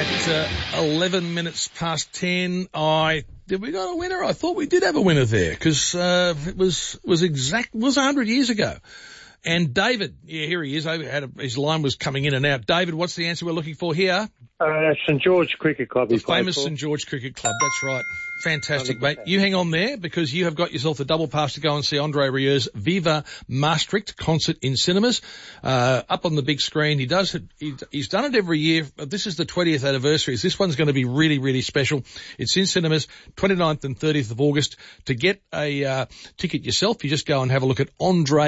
At 11 minutes past 10, did we got a winner? I thought we did have a winner there because it was 100 years ago. And David, yeah, here he is. His line was coming in and out. David, what's the answer we're looking for here? St George Cricket Club. The famous St George Cricket Club. That's right. Fantastic, 100%. Mate. You hang on there because you have got yourself a double pass to go and see Andre Rieur's Viva Maastricht concert in cinemas. Up on the big screen. He's done it every year. This is the 20th anniversary. This one's going to be really, really special. It's in cinemas, 29th and 30th of August. To get a ticket yourself, you just go and have a look at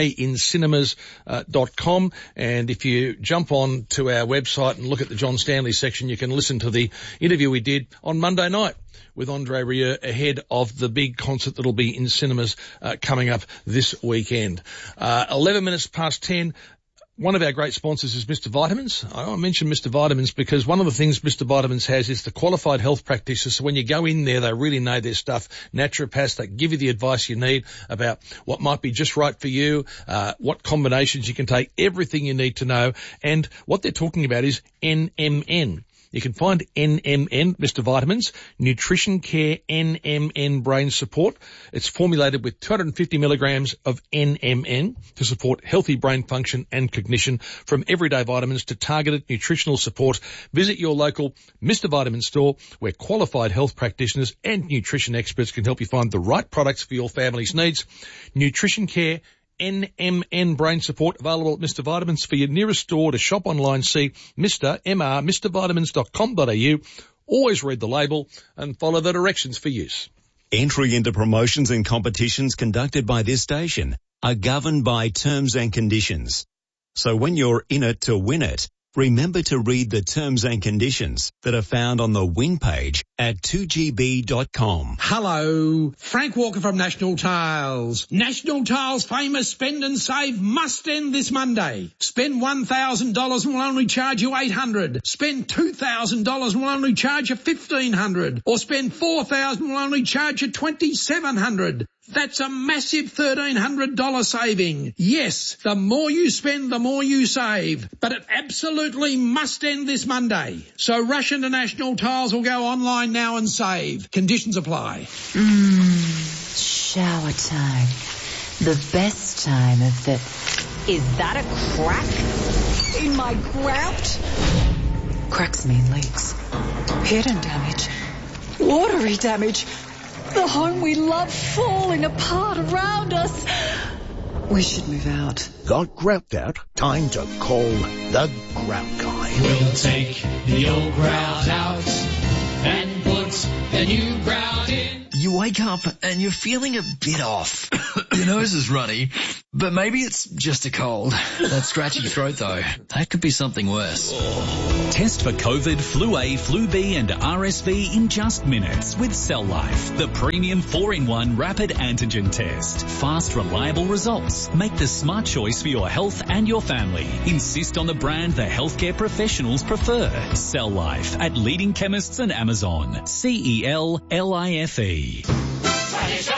andreincinemas.com. And if you jump on to our website and look at the John Stanley section, you can listen to the interview we did on Monday night with Andre Rieu ahead of the big concert that'll be in cinemas coming up this weekend. 11 minutes past 10. One of our great sponsors is Mr. Vitamins. I mention Mr. Vitamins because one of the things Mr. Vitamins has is the qualified health practitioners. So when you go in there, they really know their stuff. Naturopaths, they give you the advice you need about what might be just right for you, what combinations you can take, everything you need to know. And what they're talking about is NMN. You can find NMN, Mr. Vitamins, Nutrition Care NMN Brain Support. It's formulated with 250 milligrams of NMN to support healthy brain function and cognition. From everyday vitamins to targeted nutritional support, visit your local Mr. Vitamin store where qualified health practitioners and nutrition experts can help you find the right products for your family's needs. Nutrition Care NMN Brain Support available at Mr. Vitamins. For your nearest store to shop online, see MrVitamins.com.au. Always read the label and follow the directions for use. Entry into promotions and competitions conducted by this station are governed by terms and conditions. So when you're in it to win it, remember to read the terms and conditions that are found on the win page at 2gb.com. Hello, Frank Walker from National Tiles. National Tiles' famous spend and save must end this Monday. Spend $1,000 and we'll only charge you $800. Spend $2,000 and we'll only charge you $1,500. Or spend $4,000 and we'll only charge you $2,700. That's a massive $1,300 saving. Yes, the more you spend, the more you save. But it absolutely must end this Monday. So rush into National Tiles or go online now and save. Conditions apply. Shower time. The best time of the... Is that a crack in my grout? Cracks mean leaks. Hidden damage. Watery damage. The home we love falling apart around us. We should move out. Got grout out? Time to call the Grout Guy. We'll take the old grout out and put the new grout in. You wake up and you're feeling a bit off. Your nose is runny, but maybe it's just a cold. That scratchy throat, though, that could be something worse. Test for COVID, Flu A, Flu B and RSV in just minutes with Cell Life, the premium 4-in-1 rapid antigen test. Fast, reliable results. Make the smart choice for your health and your family. Insist on the brand the healthcare professionals prefer. Cell Life at leading chemists and Amazon. CELLIFE. Tradition!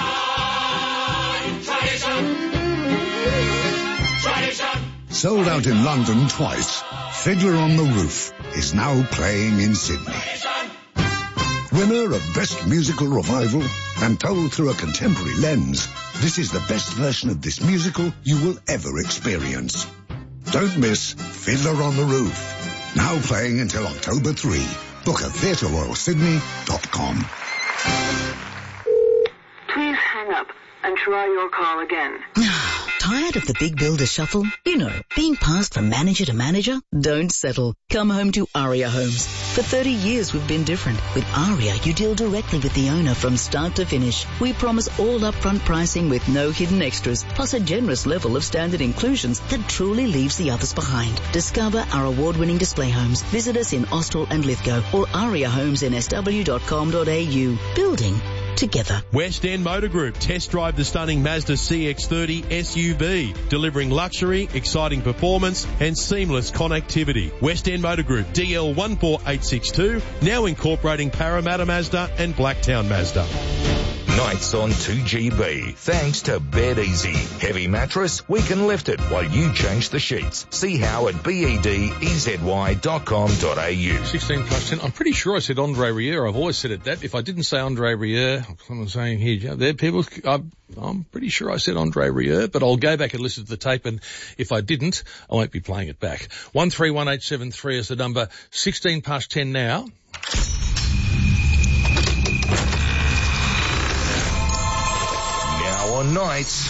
Sold out in London twice, Fiddler on the Roof is now playing in Sydney. Winner of Best Musical Revival and told through a contemporary lens, this is the best version of this musical you will ever experience. Don't miss Fiddler on the Roof. Now playing until October 3. Book at theatreroyalsydney.com. Please hang up and try your call again. Tired of the big builder shuffle? You know, being passed from manager to manager? Don't settle. Come home to Aria Homes. For 30 years we've been different. With Aria, you deal directly with the owner from start to finish. We promise all upfront pricing with no hidden extras, plus a generous level of standard inclusions that truly leaves the others behind. Discover our award-winning display homes. Visit us in Austral and Lithgow or ariahomesnsw.com.au. Building together. West End Motor Group. Test drive the stunning Mazda CX-30 SUV, delivering luxury, exciting performance and seamless connectivity. West End Motor Group, DL 14862, now incorporating Parramatta Mazda and Blacktown Mazda. Nights on 2GB. Thanks to Bed Easy. Heavy mattress, we can lift it while you change the sheets. See how at bedezy.com.au. 16 plus 10. I'm pretty sure I said Andre Rieu. I've always said it that. If I didn't say Andre Rieu, I'm saying here, there people, I'm pretty sure I said Andre Rieu, but I'll go back and listen to the tape, and if I didn't, I won't be playing it back. 131873 is the number. 16 past 10 now. On Nights,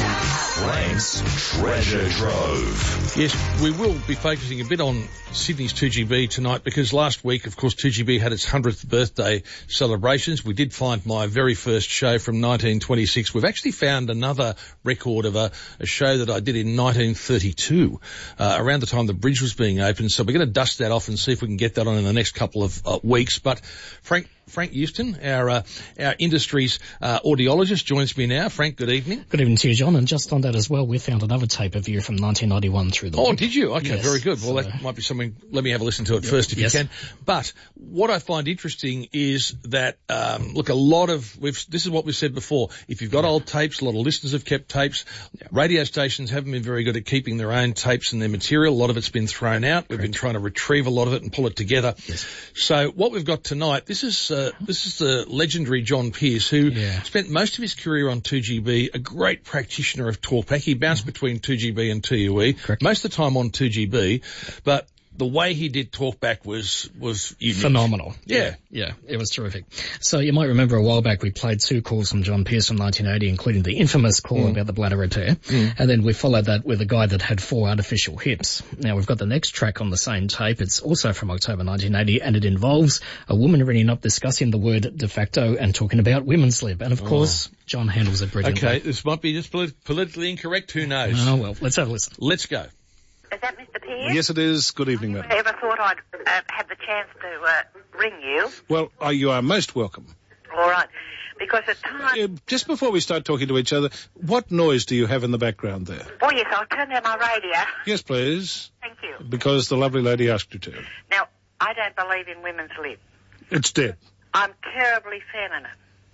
Frank's Treasure Trove. Yes, we will be focusing a bit on Sydney's 2GB tonight because last week, of course, 2GB had its 100th birthday celebrations. We did find my very first show from 1926. We've actually found another record of a show that I did in 1932, around the time the bridge was being opened. So we're going to dust that off and see if we can get that on in the next couple of weeks. But Frank Houston, our industry's audiologist, joins me now. Frank, good evening. Good evening to you, John. And just on that as well, we found another tape of you from 1991 through the week. Oh, did you? Okay, yes. Very good. Well, that might be something. Let me have a listen to it first if you can. But what I find interesting is that, look, this is what we've said before. If you've got old tapes, a lot of listeners have kept tapes. Radio stations haven't been very good at keeping their own tapes and their material. A lot of it's been thrown out. We've been trying to retrieve a lot of it and pull it together. Yes. So what we've got tonight, this is the legendary John Pearce, who spent most of his career on 2GB, a great practitioner of talkback. He bounced between 2GB and TUE, most of the time on 2GB, but the way he did talkback was unique. Phenomenal. Yeah, it was terrific. So you might remember a while back we played 2 calls from John Pearce from 1980, including the infamous call about the bladder repair, and then we followed that with a guy that had 4 artificial hips. Now we've got the next track on the same tape. It's also from October 1980, and it involves a woman ringing up discussing the word de facto and talking about women's lib. And of course, John handles it brilliantly. Okay, this might be just politically incorrect. Who knows? Oh, well, let's have a listen. Let's go. Is that Mr. Pearce? Yes, it is. Good evening, madam. I never thought I'd have the chance to ring you. Well, you are most welcome. All right. Because at times... just before we start talking to each other, what noise do you have in the background there? Oh, yes, I'll turn down my radio. Yes, please. Thank you. Because the lovely lady asked you to. Now, I don't believe in women's lib. It's dead. I'm terribly feminine.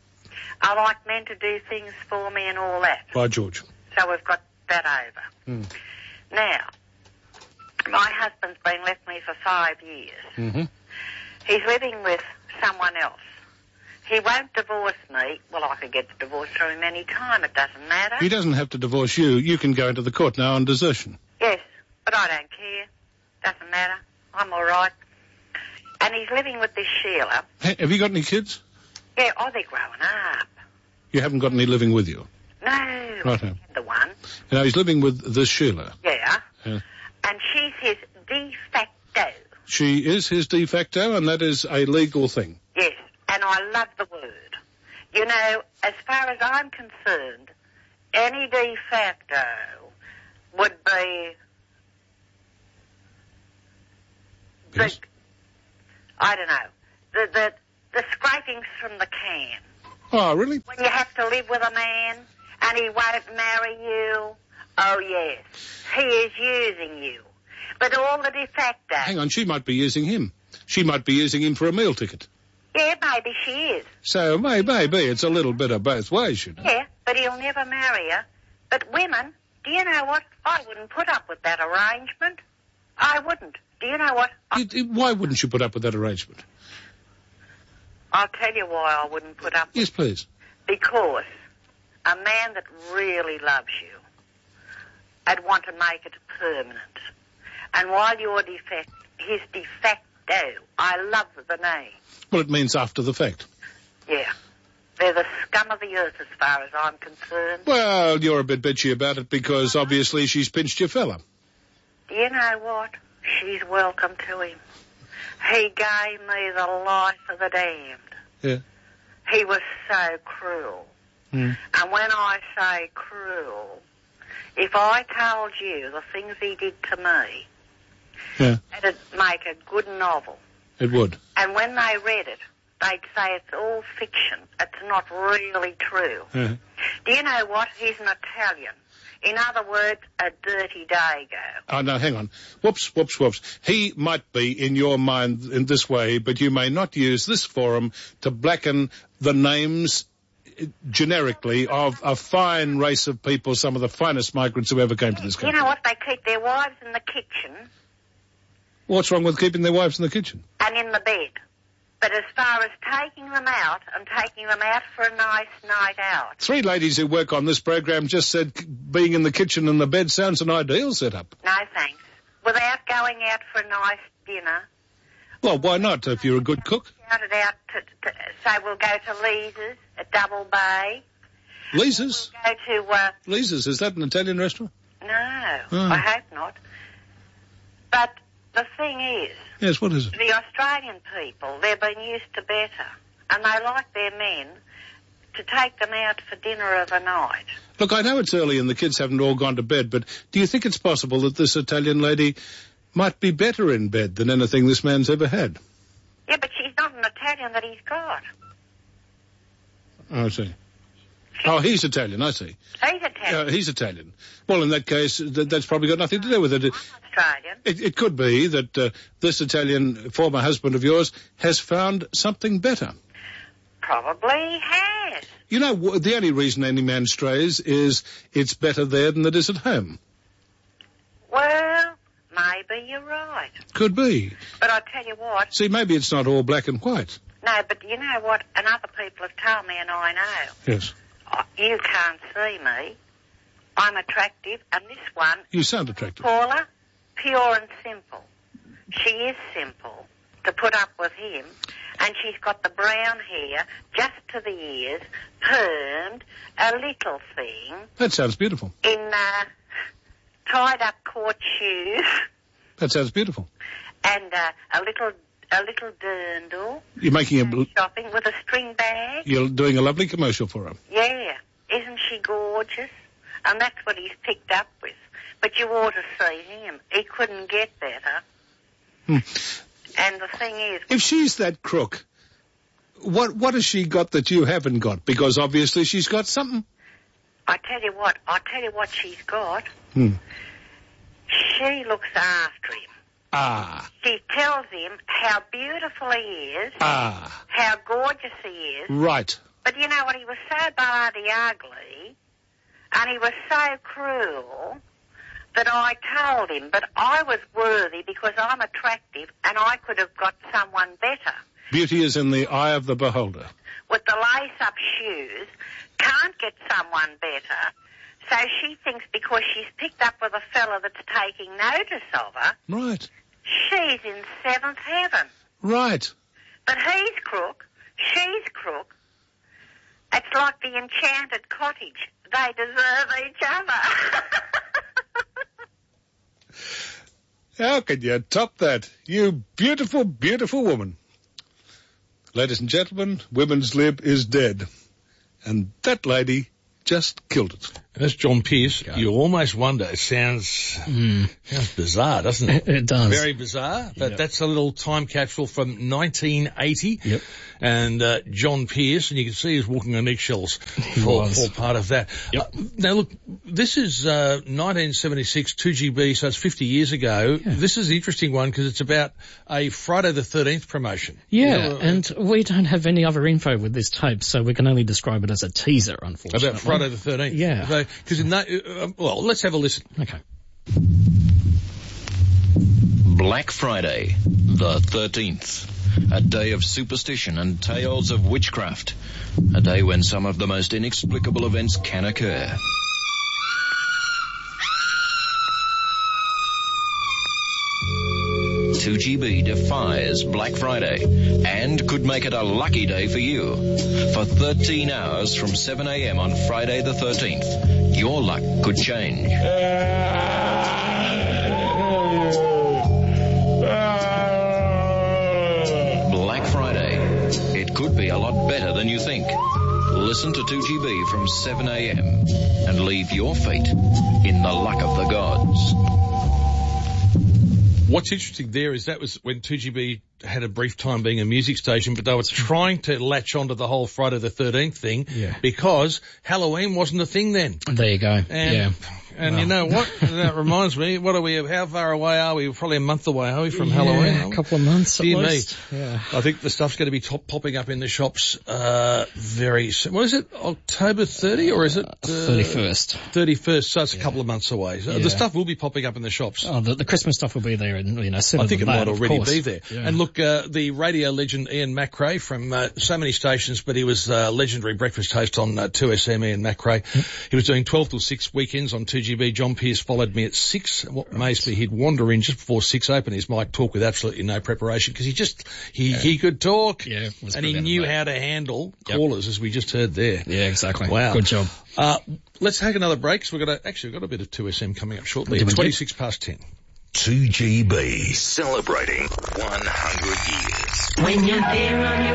I like men to do things for me and all that. By George. So we've got that over. Now... my husband's been left me for 5 years. He's living with someone else. He won't divorce me. Well, I could get the divorce through him any time. It doesn't matter. He doesn't have to divorce you. You can go into the court now on desertion. Yes, but I don't care. Doesn't matter. I'm all right. And he's living with this Sheila. Hey, have you got any kids? Yeah, they're growing up. You haven't got any living with you? No, right. The one. Now, he's living with this Sheila. Yeah. And she's his de facto. She is his de facto, and that is a legal thing. Yes, and I love the word. You know, as far as I'm concerned, any de facto would be... Yes. I don't know. The scrapings from the can. Oh, really? When you have to live with a man and he won't marry you... oh, yes. He is using you. But all the de facto... hang on, she might be using him. She might be using him for a meal ticket. Yeah, maybe she is. So, maybe it's a little bit of both ways, you know. Yeah, but he'll never marry her. But women, do you know what? I wouldn't put up with that arrangement. I wouldn't. Do you know what? Why wouldn't you put up with that arrangement? I'll tell you why I wouldn't put up with it. Yes, please. Because a man that really loves you, I'd want to make it permanent. And while you're his de facto, I love the name. Well, it means after the fact. Yeah. They're the scum of the earth as far as I'm concerned. Well, you're a bit bitchy about it because obviously she's pinched your fella. Do you know what? She's welcome to him. He gave me the life of the damned. Yeah. He was so cruel. And when I say cruel... if I told you the things he did to me, it'd make a good novel. It would. And when they read it, they'd say it's all fiction. It's not really true. Do you know what? He's an Italian. In other words, a dirty dago. Oh, no, hang on. Whoops. He might be in your mind in this way, but you may not use this forum to blacken the names generically, of a fine race of people, some of the finest migrants who ever came to this You country. know what? They keep their wives in the kitchen What's wrong with keeping their wives in the kitchen? and in the bed. But as far as taking them out and taking them out for a nice night out, 3 ladies who work on this program just said being in the kitchen and the bed sounds an ideal setup. no thanks. Without going out for a nice dinner, Well, why not, if you're a good cook? shout it out to say we'll go to Lisa's at Double Bay. Lisa's? Go to, Lisa's, is that an Italian restaurant? no, Oh. I hope not. But the thing is, Yes, what is it? the Australian people, they've been used to better, and they like their men to take them out for dinner of a night. Look, I know it's early and the kids haven't all gone to bed, but do you think it's possible that this Italian lady might be better in bed than anything this man's ever had? Yeah, but she's not an Italian that he's got. Oh, I see. Oh, he's Italian, I see. He's Italian. He's Italian. Well, in that case, that's probably got nothing to do with it. Australian. It could be that this Italian former husband of yours has found something better. Probably has. You know, the only reason any man strays is it's better there than it is at home. Well, maybe you're right. Could be. But I tell you what, See, maybe it's not all black and white. no, but you know what, and other people have told me and I know. Yes. You can't see me. I'm attractive, and this one, You sound attractive. Paula, pure and simple. She is simple to put up with him, and she's got the brown hair just to the ears, permed, a little thing, That sounds beautiful. in tied up court shoes, That sounds beautiful. and a little dirndl, You're making shopping with a string bag. you're doing a lovely commercial for him. Yeah, isn't she gorgeous? And that's what he's picked up with. But you ought to see him. He couldn't get better. And the thing is, If she's that crook, what has she got that you haven't got? Because obviously she's got something. I'll tell you what she's got. Hmm. She looks after him. Ah. She tells him how beautiful he is, Ah. how gorgeous he is. Right. But you know what, he was so bloody ugly, and he was so cruel, that I told him, but I was worthy because I'm attractive and I could have got someone better. Beauty is in the eye of the beholder. With the lace-up shoes, can't get someone better. So she thinks because she's picked up with a fella that's taking notice of her, Right. she's in seventh heaven. Right. But he's crook, she's crook. It's like the enchanted cottage. They deserve each other. How can you top that? You beautiful, beautiful woman. Ladies and gentlemen, women's lib is dead. And that lady just killed it. That's John Pearce. You almost wonder. It sounds bizarre, doesn't it? It does. Very bizarre. But that's a little time capsule from 1980. Yep. And John Pearce, and you can see he's walking on eggshells for part of that. Yep. Now look, this is 1976, 2GB, so it's 50 years ago. Yeah. This is an interesting one because it's about a Friday the 13th promotion. Yeah, and we don't have any other info with this tape, so we can only describe it as a teaser, unfortunately. About Friday the 13th. Yeah. Because in that, well, let's have a listen. Okay. Black Friday, the 13th. A day of superstition and tales of witchcraft. A day when some of the most inexplicable events can occur. GB defies Black Friday and could make it a lucky day for you. For 13 hours from 7 a.m. on Friday the 13th, your luck could change. Black Friday. It could be a lot better than you think. Listen to 2GB from 7 a.m. and leave your fate in the luck of the gods. What's interesting there is that was when 2GB had a brief time being a music station, but they were trying to latch onto the whole Friday the 13th thing because Halloween wasn't a thing then. There you go. And you know what? That reminds me, what are we, how far away are we? We're probably a month away, are we, from Halloween? A couple of months at least. Yeah. I think the stuff's going to be popping up in the shops very soon. What is it, October 30 or is it? 31st. 31st, so it's a couple of months away. So the stuff will be popping up in the shops. Oh, the Christmas stuff will be there, and sooner I think than it that, might already be there. Yeah. And look, the radio legend Ian McRae from so many stations, but he was legendary breakfast host on 2SM, Ian McRae. He was doing 12 till 6 weekends on 2GB. John Pearce followed me at 6. What amazed me, he'd wander in just before 6, open his mic, talk with absolutely no preparation, because he could talk, and he knew how to handle callers, as we just heard there. Yeah, exactly. Wow. Good job. Let's take another break, because we've got a bit of 2SM coming up shortly. 26 past 10. 2GB, celebrating 100 years. When you're there on your